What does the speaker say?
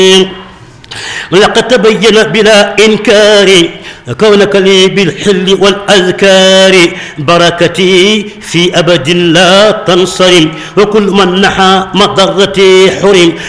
لقد تبين بلا إنكار كونك لي بالحل والأذكار بركتي في أبد لا تنصرم وكل من نحى مضرتي حرم